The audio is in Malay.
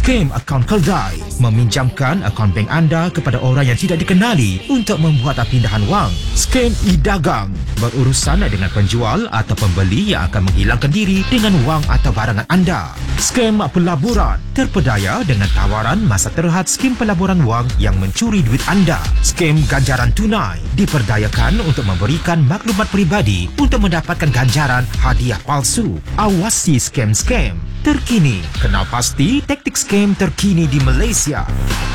Scam akaun keldai, meminjamkan akaun bank anda kepada orang yang tidak dikenali untuk membuat pindahan wang. Scam e-dagang, berurusan dengan penjual atau pembeli yang akan menghilangkan diri dengan wang atau barangan anda. Scam pelaburan, terpedaya dengan tawaran masa terhad skim pelaburan wang yang mencuri duit anda. Scam ganjaran tunai, diperdayakan untuk memberikan maklumat peribadi untuk mendapatkan ganjaran hadiah palsu. Awasi scam-scam terkini. Kenal pasti taktik scam terkini di Malaysia.